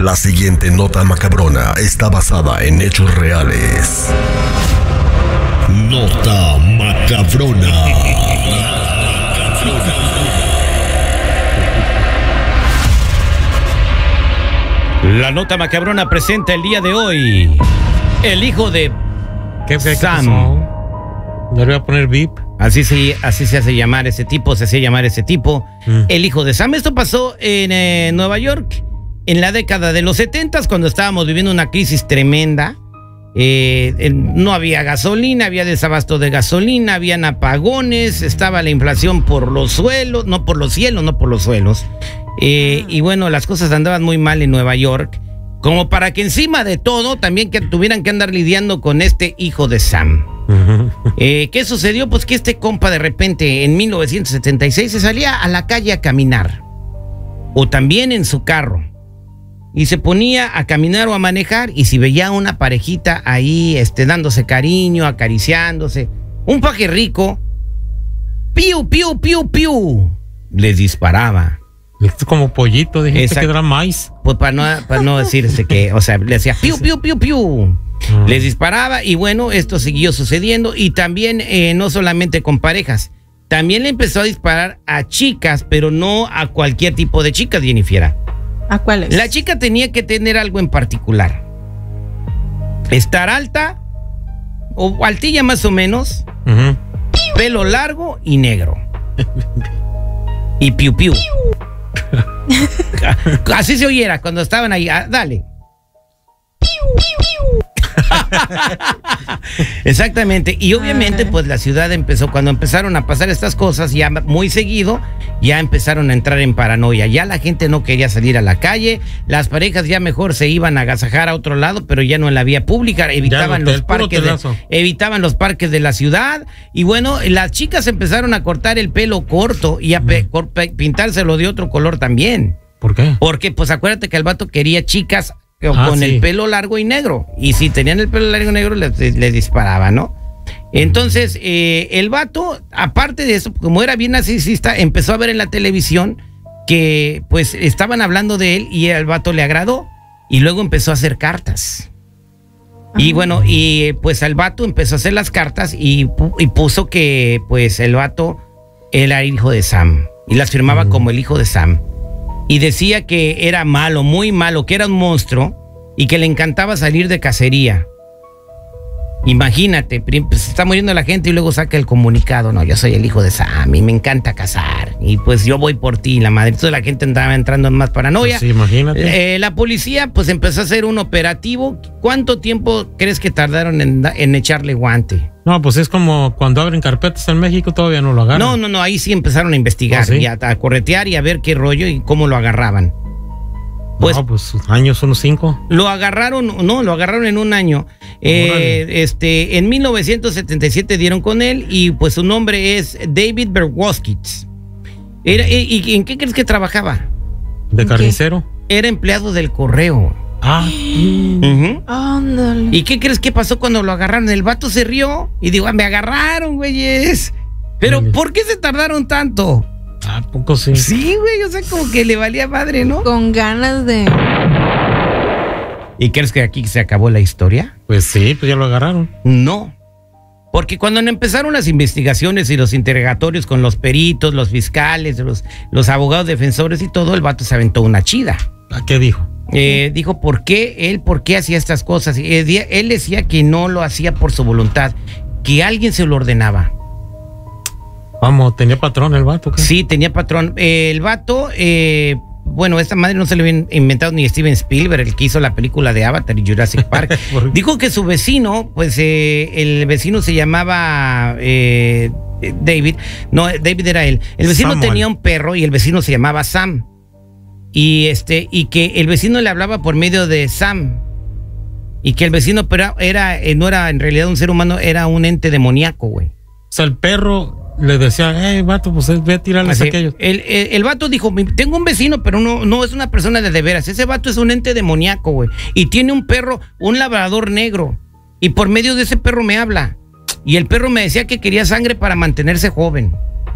La siguiente nota macabrona está basada en hechos reales. Nota macabrona. La nota macabrona presenta el día de hoy el hijo de Sam. Ya le voy a poner VIP. Así se hace llamar ese tipo, el hijo de Sam. Esto pasó en Nueva York en la década de los 70s, cuando estábamos viviendo una crisis tremenda. No había gasolina, había desabasto de gasolina, habían apagones, estaba la inflación por los suelos, no por los cielos, no por los suelos. Y bueno, las cosas andaban muy mal en Nueva York, como para que encima de todo también que tuvieran que andar lidiando con este hijo de Sam. ¿Qué sucedió? Pues que este compa de repente en 1976 se salía a la calle a caminar, o también en su carro, y se ponía a caminar o a manejar, y si veía una parejita ahí dándose cariño, acariciándose, un paje rico, piu, piu, piu, piu, les disparaba. Es como pollito, dijiste que era maíz. Pues para no decir que, o sea, le decía piu, piu, piu, piu. Les disparaba, y bueno, esto siguió sucediendo. Y también no solamente con parejas, también le empezó a disparar a chicas, pero no a cualquier tipo de chicas, Jennifer. ¿A cuáles? La chica tenía que tener algo en particular: estar alta o altilla más o menos, pelo largo y negro, y piu piu. Así se oyera cuando estaban ahí. Dale. Exactamente. Y obviamente pues la ciudad empezó, cuando empezaron a pasar estas cosas ya muy seguido, ya empezaron a entrar en paranoia. Ya la gente no quería salir a la calle, las parejas ya mejor se iban a agasajar a otro lado, pero ya no en la vía pública, evitaban los parques de la ciudad. Y bueno, las chicas empezaron a cortar el pelo corto y a pintárselo de otro color también. ¿Por qué? Porque pues acuérdate que el vato quería chicas con el pelo largo y negro, y si tenían el pelo largo y negro les disparaba, ¿no? Entonces el vato, aparte de eso, como era bien narcisista, empezó a ver en la televisión que pues estaban hablando de él, y al vato le agradó, y luego empezó a hacer cartas. Y bueno, y pues al vato empezó a hacer las cartas y puso que pues el vato era hijo de Sam, y las firmaba como el hijo de Sam. Y decía que era malo, muy malo, que era un monstruo, y que le encantaba salir de cacería. Imagínate, pues se está muriendo la gente y luego saca el comunicado: no, yo soy el hijo de Sam y me encanta cazar, y pues yo voy por ti, la madre. Entonces la gente andaba entrando en más paranoia. Pues sí, imagínate. La policía pues empezó a hacer un operativo. ¿Cuánto tiempo crees que tardaron en echarle guante? No, pues es como cuando abren carpetas en México, todavía no lo agarran. No, ahí sí empezaron a investigar, ¿sí? Y a corretear y a ver qué rollo y cómo lo agarraban. Pues años, unos 5. Lo agarraron en un año. En 1977 dieron con él, y pues su nombre es David Berwoskitz. ¿Y en qué crees que trabajaba? ¿De carnicero? Era empleado del correo. Ándale. ¿Y qué crees que pasó cuando lo agarraron? El vato se rió y dijo: me agarraron, güeyes. Pero ¿por qué se tardaron tanto? ¿A poco sí? Sí, güey, o sea, como que le valía madre, ¿no? Con ganas de... ¿Y crees que aquí se acabó la historia? Pues sí, pues ya lo agarraron. No, porque cuando empezaron las investigaciones y los interrogatorios con los peritos, los fiscales, los abogados defensores y todo, el vato se aventó una chida. ¿A qué dijo? Dijo por qué hacía estas cosas. Él decía que no lo hacía por su voluntad, que alguien se lo ordenaba. Vamos, ¿tenía patrón el vato? ¿Qué? Sí, tenía patrón. El vato, bueno, esta madre no se lo había inventado ni Steven Spielberg, el que hizo la película de Avatar y Jurassic Park. Dijo que su vecino, pues el vecino se llamaba David. No, David era él. El vecino Samuel. tenía un perro y el vecino se llamaba Sam. Y que el vecino le hablaba por medio de Sam. Y que el vecino no era en realidad un ser humano, era un ente demoníaco, güey. O sea, el perro le decía: vato, pues ve a tirarles a aquellos. El vato dijo: tengo un vecino, pero no es una persona de veras. Ese vato es un ente demoníaco, güey. Y tiene un perro, un labrador negro. Y por medio de ese perro me habla. Y el perro me decía que quería sangre para mantenerse joven.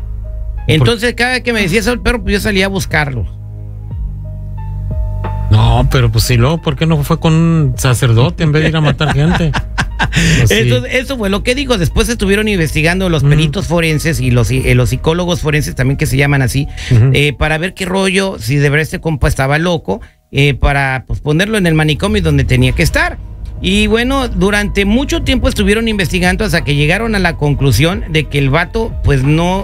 Entonces, cada vez que me decía eso el perro, pues yo salía a buscarlo. No, No, pero pues sí, luego, ¿por qué no fue con un sacerdote en vez de ir a matar gente? Pues sí. Eso fue lo que digo. Después estuvieron investigando los peritos forenses y los psicólogos forenses también, que se llaman así, para ver qué rollo, si de verdad este compa estaba loco, para pues, ponerlo en el manicomio donde tenía que estar. Y bueno, durante mucho tiempo estuvieron investigando hasta que llegaron a la conclusión de que el vato, pues no,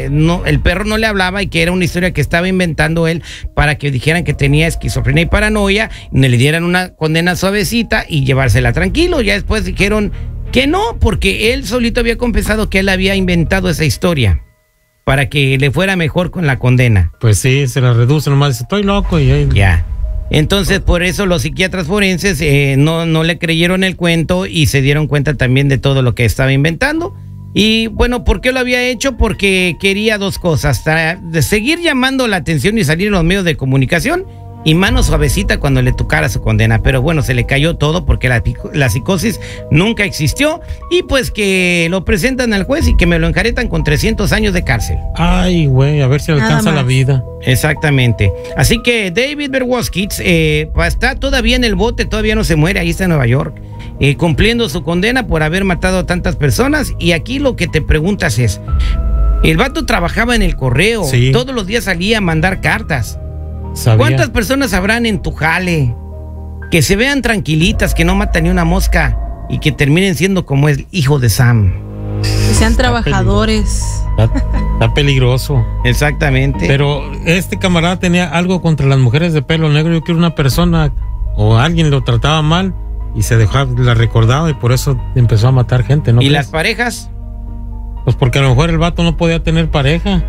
el perro no le hablaba y que era una historia que estaba inventando él para que dijeran que tenía esquizofrenia y paranoia, y le dieran una condena suavecita y llevársela tranquilo. Ya después dijeron que no, porque él solito había confesado que él había inventado esa historia para que le fuera mejor con la condena. Pues sí, se la reduce nomás, dice, estoy loco y ahí... Ya. Entonces, por eso los psiquiatras forenses no le creyeron el cuento y se dieron cuenta también de todo lo que estaba inventando. Y bueno, ¿por qué lo había hecho? Porque quería dos cosas: de seguir llamando la atención y salir en los medios de comunicación, y mano suavecita cuando le tocara su condena. Pero bueno, se le cayó todo porque la psicosis nunca existió, y pues que lo presentan al juez y que me lo enjaretan con 300 años de cárcel. Ay, güey, a ver si alcanza la vida. Exactamente. Así que David Berkowitz está todavía en el bote, todavía no se muere, ahí está en Nueva York, cumpliendo su condena por haber matado a tantas personas. Y aquí lo que te preguntas es, el vato trabajaba en el correo, sí, todos los días salía a mandar cartas. ¿Sabía? ¿Cuántas personas habrán en tu jale que se vean tranquilitas, que no matan ni una mosca y que terminen siendo como el hijo de Sam? Que sean trabajadores. Está peligroso. Exactamente. Pero este camarada tenía algo contra las mujeres de pelo negro. Yo creo que una persona o alguien lo trataba mal y se dejó, la recordaba, y por eso empezó a matar gente, ¿no? ¿Y las parejas? Pues porque a lo mejor el vato no podía tener pareja.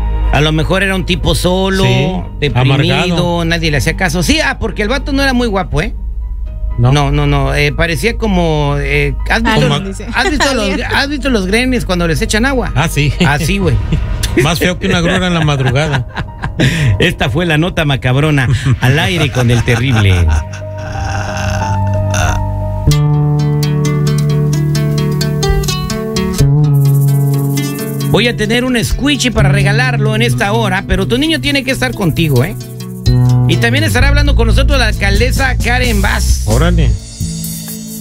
A lo mejor era un tipo solo, sí, deprimido, amargado. Nadie le hacía caso. Sí, porque el vato no era muy guapo, ¿eh? No. Parecía como... ¿Has visto los grenes cuando les echan agua? Ah, sí. Así, güey. Más feo que una grúa en la madrugada. Esta fue la nota macabrona al aire con el terrible. Voy a tener un squishy para regalarlo en esta hora, pero tu niño tiene que estar contigo, ¿eh? Y también estará hablando con nosotros la alcaldesa Karen Bass. Órale.